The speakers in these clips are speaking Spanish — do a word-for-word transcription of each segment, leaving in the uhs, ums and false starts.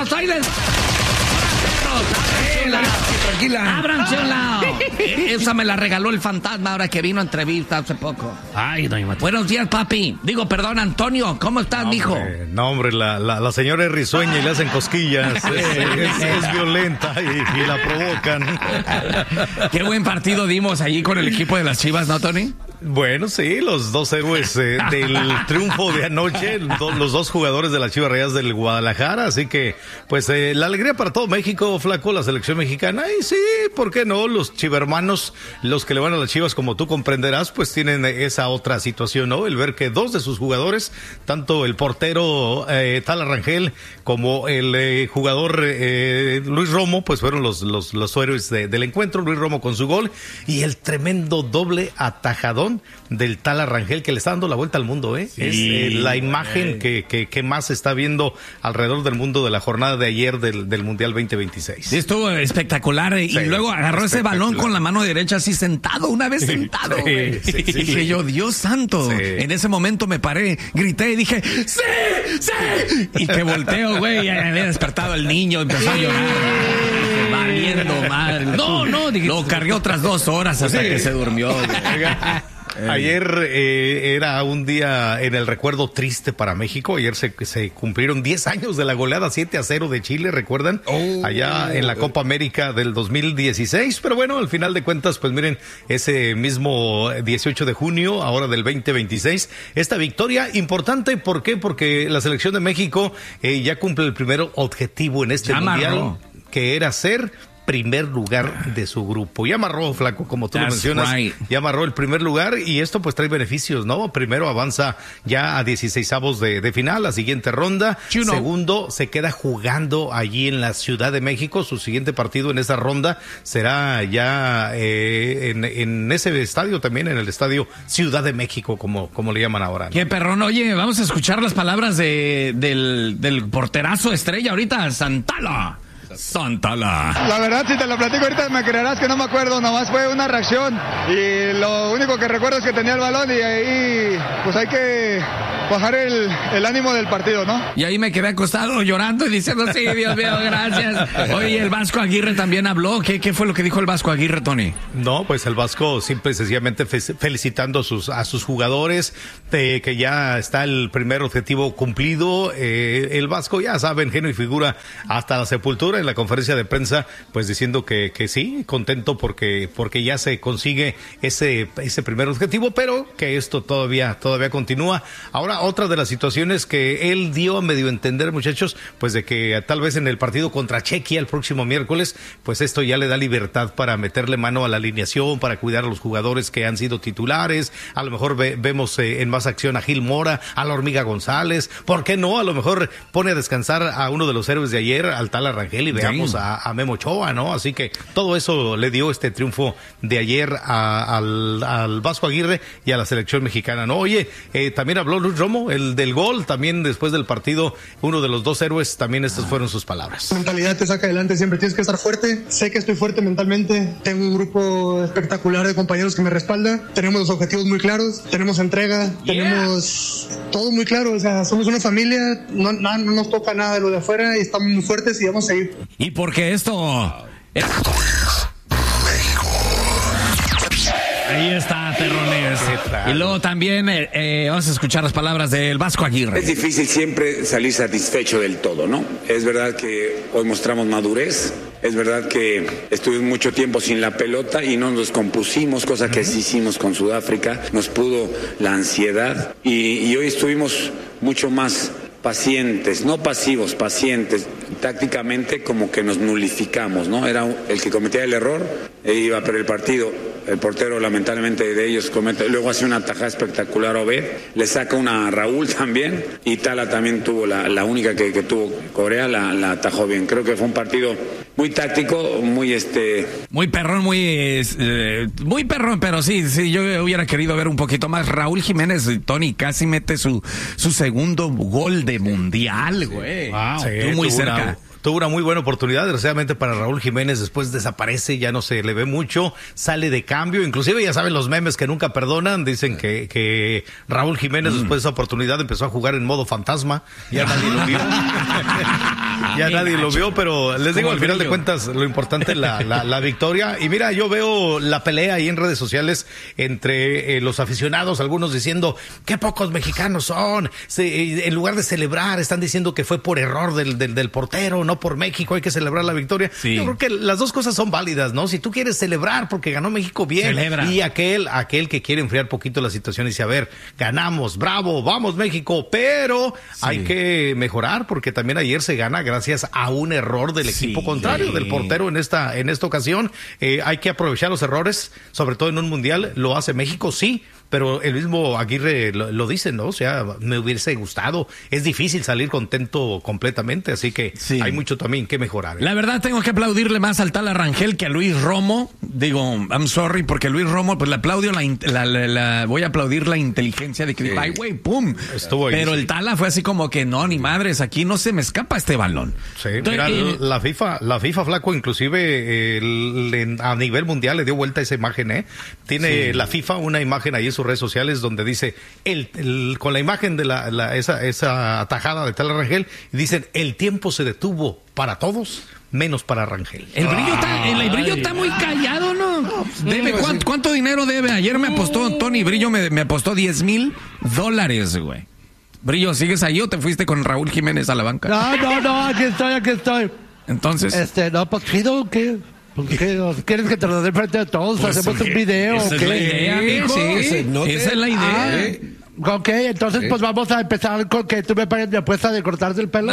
perros, ahí les... Tranquila. Ábranse un lado. Esa me la regaló el fantasma ahora que vino a entrevista hace poco. Ay, no, imagínate. Buenos días, papi. Digo, perdón, Antonio. ¿Cómo estás, no, mijo? Hombre, no, hombre, la, la, la señora es risueña y le hacen cosquillas. Es, es, es violenta y, y la provocan. Qué buen partido dimos allí con el equipo de las Chivas, ¿no, Tony? Bueno, sí, los dos héroes eh, del triunfo de anoche, do, los dos jugadores de las Chivas Rayadas del Guadalajara, así que, pues, eh, la alegría para todo México, flaco, la selección mexicana, y sí, ¿por qué no? Los chivermanos, los que le van a las Chivas, como tú comprenderás, pues tienen esa otra situación, ¿no? El ver que dos de sus jugadores, tanto el portero eh, Tala Rangel como el eh, jugador eh, Luis Romo, pues fueron los, los, los héroes de, del encuentro, Luis Romo con su gol, y el tremendo doble atajadón del Tala Rangel que le está dando la vuelta al mundo, ¿eh? Sí, es eh, la imagen que, que, que más se está viendo alrededor del mundo de la jornada de ayer del, del Mundial veinte veintiséis. Sí, estuvo espectacular, ¿eh? Sí, y luego agarró ese balón con la mano derecha así sentado, una vez sentado. Sí, sí, sí, y dije sí. yo, Dios santo. Sí. En ese momento me paré, grité y dije, ¡sí! ¡Sí! Y que volteo, güey, ya había despertado el niño, empezó a llorar. Valiendo madre. No, no, dije, lo cargué otras dos horas hasta sí. que se durmió. Ayer eh, era un día en el recuerdo triste para México. Ayer se, se cumplieron diez años de la goleada siete a cero de Chile, ¿recuerdan? Oh, Allá en la Copa América del dos mil dieciséis. Pero bueno, al final de cuentas, pues miren, ese mismo dieciocho de junio, ahora del veinte veintiséis, esta victoria importante. ¿Por qué? Porque la selección de México eh, ya cumple el primer objetivo en este ya mundial, amarró. que era ser primer lugar de su grupo. Ya amarró, flaco, como tú That's lo mencionas, right. ya amarró el primer lugar y esto pues trae beneficios, ¿no? Primero avanza ya a dieciseisavos de, de final, la siguiente ronda. You know. Segundo, se queda jugando allí en la Ciudad de México. Su siguiente partido en esa ronda será ya eh, en, en ese estadio también, en el estadio Ciudad de México, como, como le llaman ahora, ¿no? Qué perrón. Oye, vamos a escuchar las palabras de, del, del porterazo estrella ahorita, Santala. Santala. La verdad, si te lo platico ahorita me creerás que no me acuerdo, nomás fue una reacción y lo único que recuerdo es que tenía el balón y ahí pues hay que bajar el, el ánimo del partido, ¿no? Y ahí me quedé acostado llorando y diciendo, sí, Dios mío, gracias. Oye, el Vasco Aguirre también habló. ¿Qué, qué fue lo que dijo el Vasco Aguirre, Tony? No, pues el Vasco simple y sencillamente fe- felicitando a sus, a sus jugadores, de que ya está el primer objetivo cumplido. Eh, el Vasco, ya saben, genio y figura hasta la sepultura en la conferencia de prensa, pues diciendo que, que sí, contento porque, porque ya se consigue ese, ese primer objetivo, pero que esto todavía, todavía continúa. Ahora, otra de las situaciones que él dio a medio entender, muchachos, pues de que tal vez en el partido contra Chequia el próximo miércoles, pues esto ya le da libertad para meterle mano a la alineación, para cuidar a los jugadores que han sido titulares. A lo mejor ve, vemos eh, en más acción a Gil Mora, a la Hormiga González. ¿Por qué no? A lo mejor pone a descansar a uno de los héroes de ayer, al Tala Rangel, y veamos a, a Memo Ochoa, ¿no? Así que todo eso le dio este triunfo de ayer a, al, al Vasco Aguirre y a la selección mexicana, ¿no? Oye, eh, también habló Luis Romo, el del gol, también después del partido, uno de los dos héroes, también estas fueron sus palabras. La mentalidad te saca adelante, siempre tienes que estar fuerte. Sé que estoy fuerte mentalmente, tengo un grupo espectacular de compañeros que me respalda, tenemos los objetivos muy claros, tenemos entrega, yeah. tenemos todo muy claro, o sea, somos una familia, no, no, no nos toca nada de lo de afuera y estamos muy fuertes y vamos a seguir. Y porque esto... Es... Ahí está, perrones. Y luego también eh, eh, vamos a escuchar las palabras del Vasco Aguirre. Es difícil siempre salir satisfecho del todo, ¿no? Es verdad que hoy mostramos madurez, es verdad que estuvimos mucho tiempo sin la pelota y no nos compusimos, cosa que sí hicimos con Sudáfrica, nos pudo la ansiedad y, y hoy estuvimos mucho más pacientes, no pasivos, pacientes. Tácticamente como que nos nulificamos, ¿no? Era el que cometía el error e iba a perder el partido. El portero lamentablemente de ellos comete, luego hace una tajada espectacular a Obed, le saca una a Raúl también y Tala también tuvo la, la única que, que tuvo Corea, la, la atajó bien. Creo que fue un partido muy táctico, muy este... Muy perrón, muy eh, muy perrón, pero sí, sí, yo hubiera querido ver un poquito más. Raúl Jiménez, Tony, casi mete su, su segundo gol de mundial, güey. Wow, sí, Estuvo muy cerca. Una... tuvo una muy buena oportunidad, desgraciadamente para Raúl Jiménez después desaparece, ya no se le ve mucho, sale de cambio, inclusive ya saben los memes que nunca perdonan, dicen que, que Raúl Jiménez mm. después de esa oportunidad empezó a jugar en modo fantasma, ya nadie lo vio, ya nadie lo vio, pero les digo, al final de cuentas lo importante es la, la, la victoria, y mira, yo veo la pelea ahí en redes sociales entre eh, los aficionados, algunos diciendo, qué pocos mexicanos son, se, en lugar de celebrar, están diciendo que fue por error del, del, del portero, no por México, hay que celebrar la victoria. Sí. Yo creo que las dos cosas son válidas, ¿no? Si tú quieres celebrar porque ganó México bien, celebra. Y aquel, aquel que quiere enfriar poquito la situación y dice, a ver, ganamos, bravo, vamos México, pero sí. hay que mejorar porque también ayer se gana gracias a un error del equipo sí. contrario, del portero en esta, en esta ocasión. Eh, hay que aprovechar los errores, sobre todo en un mundial, lo hace México, sí. Pero el mismo Aguirre lo, lo dice, ¿no? O sea, me hubiese gustado. Es difícil salir contento completamente, así que sí. hay mucho también que mejorar. ¿eh? La verdad, tengo que aplaudirle más al Tala Rangel que a Luis Romo. Digo, I'm sorry, porque Luis Romo, pues le aplaudio la, la, la, la voy a aplaudir la inteligencia de que sí. ay, güey, pum. Estuvo ahí, Pero sí. el Tala fue así como que, no, ni madres, aquí no se me escapa este balón. Sí, Entonces, mira, eh, la FIFA, la FIFA, Flaco, inclusive el, a nivel mundial le dio vuelta a esa imagen, ¿eh? Tiene sí. la FIFA una imagen ahí en sus redes sociales donde dice el, el con la imagen de la, la esa esa atajada de Tala Rangel y dicen el tiempo se detuvo para todos menos para Rangel. El brillo está el brillo está muy callado, ¿no? no debe ¿cuánto, ¿cuánto dinero debe? Ayer me apostó Tony Brillo me, me apostó diez mil dólares, güey. Brillo, ¿sigues ahí o te fuiste con Raúl Jiménez a la banca? No, no, no, aquí estoy, aquí estoy. Entonces, este, no, pues chido, ¿qué? ¿Qué? ¿Quieres que te lo dé frente a todos? Pues ¿hacemos un video? Esa es la idea, hijo. Sí, esa, no te... esa es la idea. Ah, ok, entonces ¿sí? pues vamos a empezar con que tú me pagues mi apuesta de cortarte el pelo. No,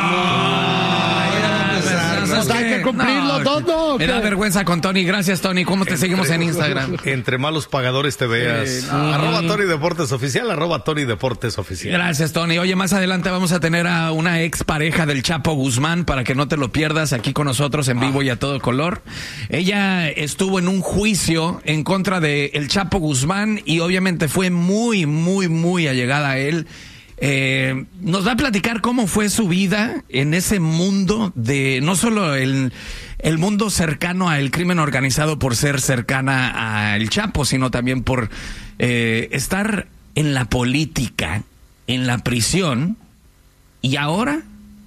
no. Pues hay que cumplirlo no, todo. Me da vergüenza con Tony. Gracias, Tony. ¿Cómo te entre, seguimos en Instagram? Entre malos pagadores te veas. Sí, no. Arroba Tony Deportes Oficial, arroba Tony Deportes Oficial. Gracias, Tony. Oye, más adelante vamos a tener a una ex pareja del Chapo Guzmán para que no te lo pierdas aquí con nosotros en vivo ah. y a todo color. Ella estuvo en un juicio en contra de el Chapo Guzmán y obviamente fue muy, muy, muy allegada a él. Eh, nos va a platicar cómo fue su vida en ese mundo de no solo el, el mundo cercano al crimen organizado por ser cercana al Chapo, sino también por eh, estar en la política, en la prisión, y ahora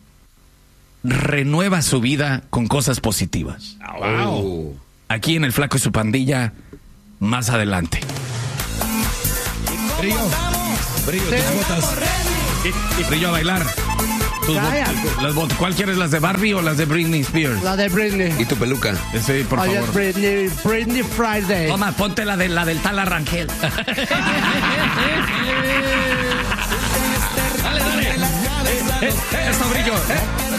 renueva su vida con cosas positivas. Wow. Aquí en El Flaco y su Pandilla, más adelante. Brillo, brillo, tus botas. Y, y brillo a bailar. Tus bot, las bot, ¿cuál quieres, las de Barbie o las de Britney Spears? La de Britney. ¿Y tu peluca? Sí, por Oye, favor. Britney, Britney Friday. Toma, ponte la, de, la del Tala Rangel. Dale, dale. Eh, eh, eso, brillo. Eh.